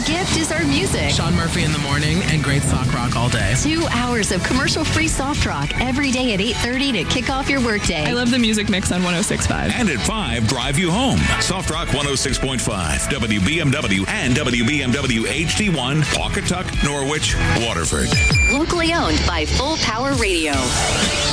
gift is our music. Sean Murphy in the morning and great sock rock all day. 2 hours of commercial-free soft rock every day at 8:30 to kick off your workday. I love the music mix on 106.5. And at 5, drive you home. Soft Rock 106.5, WBMW and WBMW HD1, Pawcatuck, Norwich, Waterford. Locally owned by Full Power Radio.